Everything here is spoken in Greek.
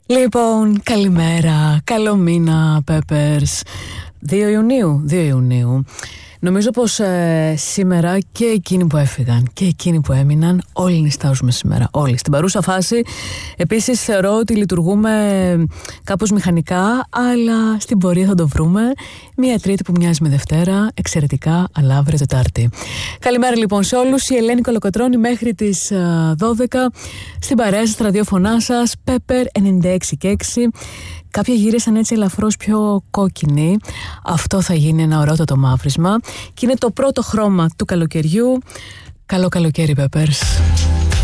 Λοιπόν, καλημέρα, καλό μήνα, Peppers. 2 Ιουνίου. Νομίζω πως σήμερα και εκείνοι που έφυγαν και εκείνοι που έμειναν, όλοι νηστάζουμε σήμερα. Όλοι. Στην παρούσα φάση, επίσης θεωρώ ότι λειτουργούμε κάπως μηχανικά, αλλά στην πορεία θα το βρούμε. Μία Τρίτη που μοιάζει με Δευτέρα, εξαιρετικά, αλλά αύριο Τετάρτη. Καλημέρα λοιπόν σε όλους. Η Ελένη Κολοκοτρώνη μέχρι τις 12 στην παρέα σας, ραδιόφωνά σας, Pepper 96,6. Κάποια γύρισαν έτσι ελαφρώς πιο κόκκινοι. Αυτό θα γίνει ένα ωραιότατο μαύρισμα. Και είναι το πρώτο χρώμα του καλοκαιριού. Καλό καλοκαίρι, Peppers.